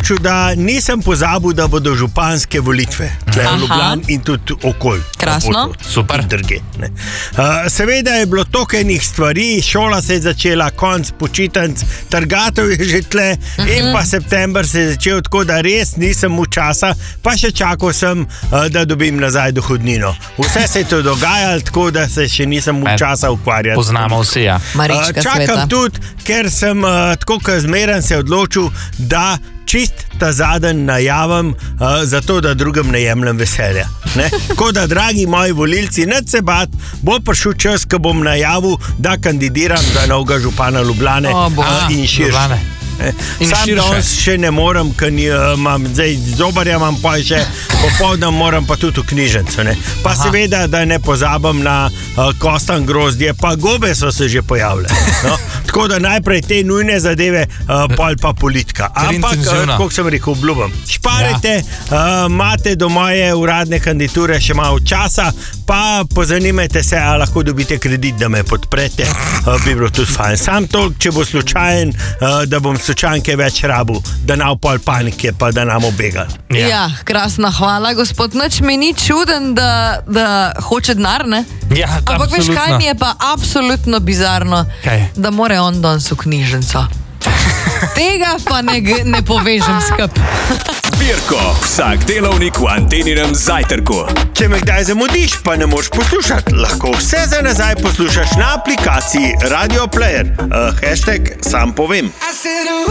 odločil, da nisem pozabil, da bodo županske volitve tle v Ljubljani in tudi okolj. Krasno. Super. Drge, seveda je bilo toliko enih stvari, šola se je začela, konc počitnic, trgatev je že tle in pa september se je začel, tako da res nisem mu časa, pa še čakal sem, da dobim nazaj dohodnino. Vse se je to dogajalo, tako da se še nisem mu časa ukvarjati. Poznamo vsi, ja. Marička Čakam sveta. tudi, ker sem tako zmeren se odločil, da čist ta zadnji najavim, zato da drugim ne jemljem veselja. Ne? Tako da, dragi moji volilci, nič se bat, bo prišel čas, ko bom najavil, da kandidiram za novega župana Ljubljane in širše. Sam danes še ne morem, ker imam zdaj zobarja, imam pa še popoldne, moram pa tudi v knjižnico. Pa seveda, da ne pozabim na kostan grozdje, pa gobe so se že pojavile. No? Tako da najprej te nujne zadeve, pol pa politika. Ampak, kako sem rekel, obljubam. Šparajte, imate do moje uradne kandidature še malo časa, pa pozanimajte se, a lahko dobite kredit, da me podprete, bi bilo tudi fajn. Sam toliko, če bo slučajen, da bom slučajnke več rabu, da nam pol panike, pa da nam obegal. Ja, krasna hvala, gospod. Nič mi ni čuden, da hoče denar, ne? Ja, ampak veš, kaj mi je pa absolutno bizarno? Kaj? Da more on danes v knjižnico. Tega pa ne povežem skup. Zbirko vsak delovnik v Anteninem zajtrku. Če me kdaj zamudiš, pa ne moreš poslušati, lahko vse za nazaj poslušaš na aplikaciji Radio Player. #sam povem.